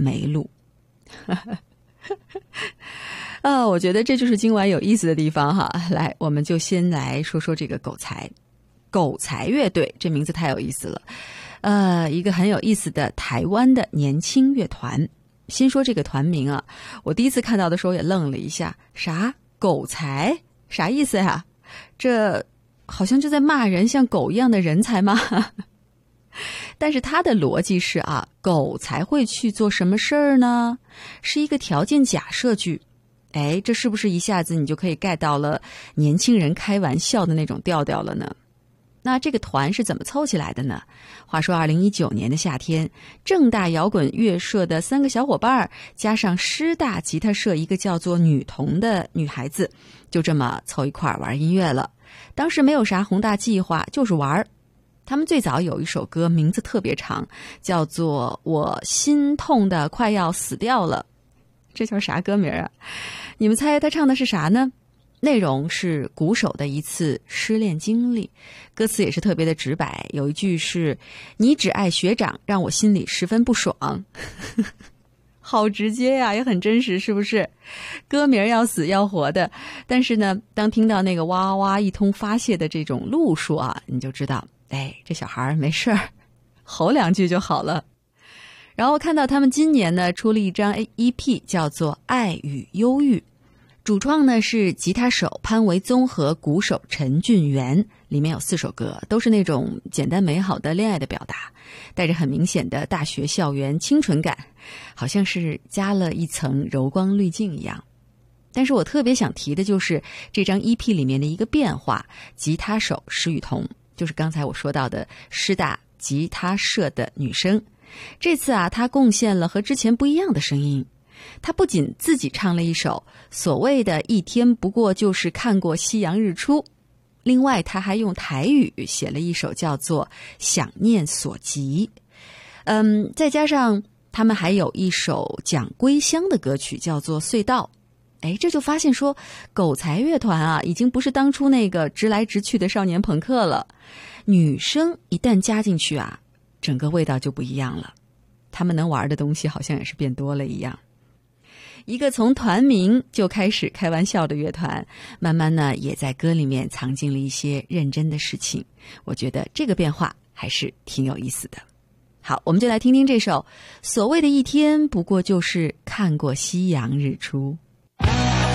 梅路。我觉得这就是今晚有意思的地方哈。来，我们就先来说说这个狗才。狗才乐队这名字太有意思了，一个很有意思的台湾的年轻乐团。先说这个团名啊，我第一次看到的时候也愣了一下，啥狗才？啥意思呀？这好像就在骂人像狗一样的人才吗？但是他的逻辑是啊，狗才会去做什么事儿呢？是一个条件假设句。哎，这是不是一下子你就可以 get 到了年轻人开玩笑的那种调调了呢？那这个团是怎么凑起来的呢？话说2019年的夏天，正大摇滚乐社的3个小伙伴加上师大吉他社一个叫做女童的女孩子，就这么凑一块儿玩音乐了。当时没有啥宏大计划，就是玩。他们最早有一首歌名字特别长，叫做我心痛的快要死掉了。这叫啥歌名啊？你们猜他唱的是啥呢？内容是鼓手的一次失恋经历，歌词也是特别的直白，有一句是你只爱学长，让我心里十分不爽。好直接呀，也很真实，是不是？歌名要死要活的，但是呢，当听到那个哇哇一通发泄的这种路数啊，你就知道，哎，这小孩没事儿，吼2句就好了。然后看到他们今年呢出了一张 EP， 叫做《爱与忧郁》。主创呢是吉他手潘维宗和鼓手陈俊元，里面有4首歌，都是那种简单美好的恋爱的表达，带着很明显的大学校园清纯感，好像是加了一层柔光滤镜一样。但是我特别想提的就是这张 EP 里面的一个变化，吉他手施雨桐，就是刚才我说到的师大吉他社的女生。这次啊，她贡献了和之前不一样的声音。他不仅自己唱了一首所谓的一天不过就是看过夕阳日出，另外他还用台语写了一首叫做想念所及。再加上他们还有一首讲归乡的歌曲叫做隧道。哎，这就发现说狗才乐团啊，已经不是当初那个直来直去的少年朋克了，女生一旦加进去啊，整个味道就不一样了，他们能玩的东西好像也是变多了一样。一个从团名就开始开玩笑的乐团，慢慢呢也在歌里面藏进了一些认真的事情，我觉得这个变化还是挺有意思的。好，我们就来听听这首所谓的一天不过就是看过夕阳日出。